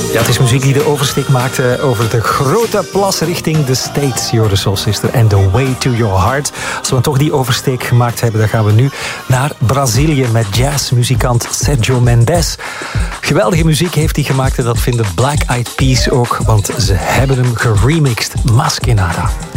Ja, het is muziek die de oversteek maakte over de grote plas richting de States. Your Soul Sister en The Way to Your Heart. Als we toch die oversteek gemaakt hebben, dan gaan we nu naar Brazilië met jazzmuzikant Sergio Mendes. Geweldige muziek heeft hij gemaakt en dat vinden Black Eyed Peas ook, want ze hebben hem geremixed. Mas que nada.